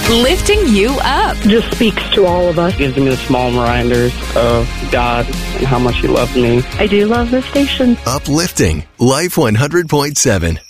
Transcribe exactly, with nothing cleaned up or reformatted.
lifting you up. Just speaks to all of us. Gives me the small reminders of God and how much He loves me. I do love this station. Uplifting Life one hundred point seven.